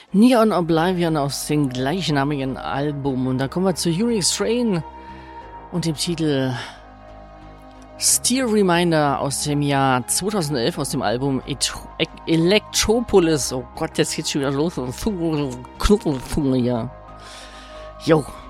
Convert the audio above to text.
Neon Oblivion aus dem gleichnamigen Album. Und da kommen wir zu Unique Strain und dem Titel Steel Reminder aus dem Jahr 2011 aus dem Album Electropolis. Oh Gott, jetzt geht's schon wieder los. Ja. Jo.